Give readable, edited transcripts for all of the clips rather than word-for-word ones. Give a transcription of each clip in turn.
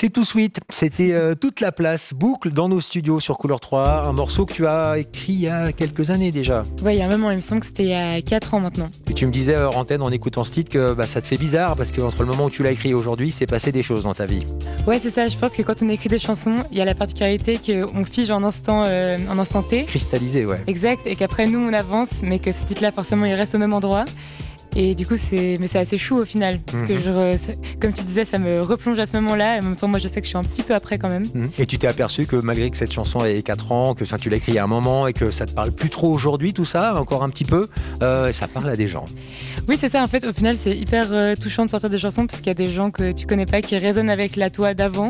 C'est tout sweet, c'était toute la place, boucle dans nos studios sur Couleur 3, un morceau que tu as écrit il y a quelques années déjà. Ouais, il y a un moment, il me semble que c'était il y a 4 ans maintenant. Et tu me disais hors antenne en écoutant ce titre que ça te fait bizarre parce qu'entre le moment où tu l'as écrit et aujourd'hui, c'est passé des choses dans ta vie. Ouais, c'est ça, je pense que quand on écrit des chansons, il y a la particularité qu'on fige en instant T. Cristallisé, ouais. Exact, et qu'après nous on avance, mais que ce titre-là forcément il reste au même endroit. Et du coup, c'est assez chou au final, parce que comme tu disais, ça me replonge à ce moment-là, et en même temps, moi je sais que je suis un petit peu après quand même. Et tu t'es aperçu que malgré que cette chanson ait 4 ans, que tu l'as écrite il y a un moment, et que ça te parle plus trop aujourd'hui, tout ça, encore un petit peu, ça parle à des gens. Oui, c'est ça, en fait, au final, c'est hyper touchant de sortir des chansons, parce qu'il y a des gens que tu connais pas qui résonnent avec la toi d'avant.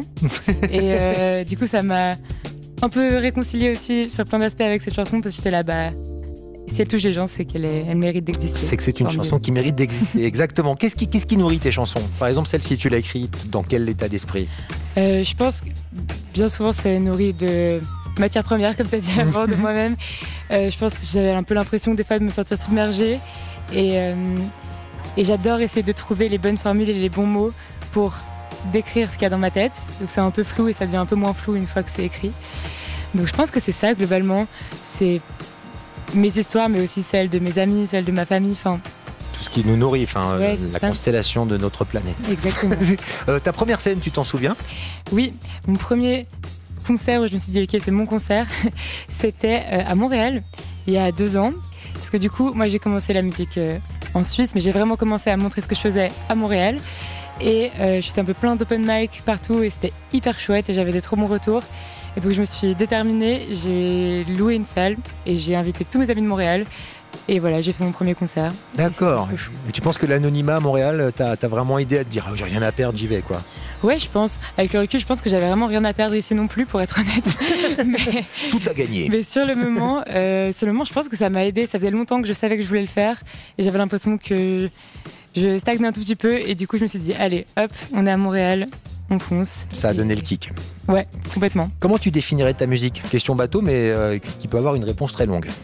Et du coup, ça m'a un peu réconciliée aussi sur plein d'aspects avec cette chanson, parce que j'étais là, si elle touche les gens, c'est elle mérite d'exister. C'est que c'est une chanson qui mérite d'exister, exactement. Qu'est-ce qui nourrit tes chansons ? Par exemple, celle-ci, tu l'as écrite dans quel état d'esprit ? Je pense que bien souvent, c'est nourri de matières premières, comme tu as dit avant, de moi-même. Je pense que j'avais un peu l'impression des fois de me sentir submergée. Et j'adore essayer de trouver les bonnes formules et les bons mots pour décrire ce qu'il y a dans ma tête. Donc c'est un peu flou et ça devient un peu moins flou une fois que c'est écrit. Donc je pense que c'est ça, globalement. C'est mes histoires, mais aussi celles de mes amis, celles de ma famille, tout ce qui nous nourrit, ouais, la constellation de notre planète. Exactement. Ta première scène, tu t'en souviens ? Oui, mon premier concert où je me suis dit ok, c'est mon concert, c'était à Montréal, il y a 2 ans. Parce que du coup, moi j'ai commencé la musique en Suisse, mais j'ai vraiment commencé à montrer ce que je faisais à Montréal. Et je suis un peu plein d'open mic partout et c'était hyper chouette et j'avais des trop bons retours. Et donc je me suis déterminée, j'ai loué une salle et j'ai invité tous mes amis de Montréal. Et voilà, j'ai fait mon premier concert. D'accord. Et tu penses que l'anonymat à Montréal t'a vraiment aidé à te dire j'ai rien à perdre, j'y vais quoi ? Ouais, je pense. Avec le recul, je pense que j'avais vraiment rien à perdre ici non plus, pour être honnête. Mais tout a gagné. Mais sur le moment, je pense que ça m'a aidé. Ça faisait longtemps que je savais que je voulais le faire et j'avais l'impression que je stagnais un tout petit peu. Et du coup, je me suis dit allez, hop, on est à Montréal. On fonce. Ça a donné le kick. Ouais, complètement. Comment tu définirais ta musique ? Question bateau, mais qui peut avoir une réponse très longue.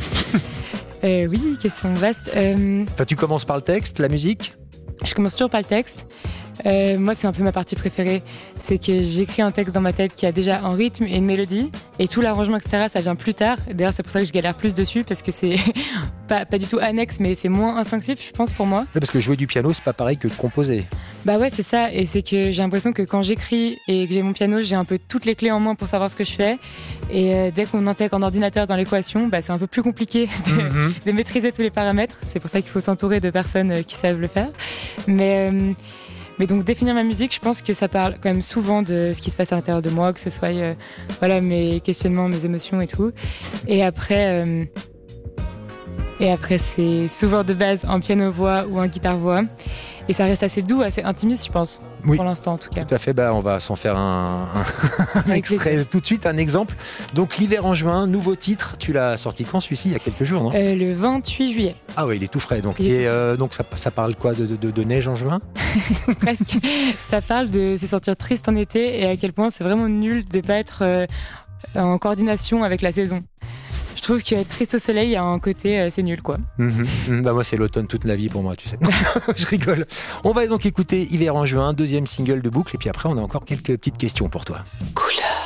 Oui, question vaste. Tu commences par le texte, la musique ? Je commence toujours par le texte. Moi, c'est un peu ma partie préférée. C'est que j'écris un texte dans ma tête qui a déjà un rythme et une mélodie. Et tout l'arrangement, etc., ça vient plus tard. D'ailleurs, c'est pour ça que je galère plus dessus, parce que c'est pas du tout annexe, mais c'est moins instinctif, je pense, pour moi. Oui, parce que jouer du piano, c'est pas pareil que de composer. Bah ouais, c'est ça. Et c'est que j'ai l'impression que quand j'écris et que j'ai mon piano, j'ai un peu toutes les clés en main pour savoir ce que je fais. Et dès qu'on intègre un ordinateur dans l'équation, c'est un peu plus compliqué de maîtriser tous les paramètres. C'est pour ça qu'il faut s'entourer de personnes qui savent le faire. Mais donc définir ma musique, je pense que ça parle quand même souvent de ce qui se passe à l'intérieur de moi, que ce soit mes questionnements, mes émotions et tout. Et après c'est souvent de base un piano-voix ou un guitare-voix. Et ça reste assez doux, assez intimiste, je pense, oui, pour l'instant en tout cas. Tout à fait, on va s'en faire un extrait tout de suite, un exemple. Donc l'hiver en juin, nouveau titre, tu l'as sorti quand celui-ci, il y a quelques jours, non ? Le 28 juillet. Ah oui, il est tout frais. Donc, donc ça parle quoi de neige en juin ? Presque. Ça parle de se sentir triste en été et à quel point c'est vraiment nul de ne pas être en coordination avec la saison. Je trouve qu'être triste au soleil, il y a un côté, c'est nul, quoi. Moi, c'est l'automne toute la vie pour moi, tu sais. Je rigole. On va donc écouter Hiver en juin, 2e single de Boucle, et puis après, on a encore quelques petites questions pour toi. Couleur.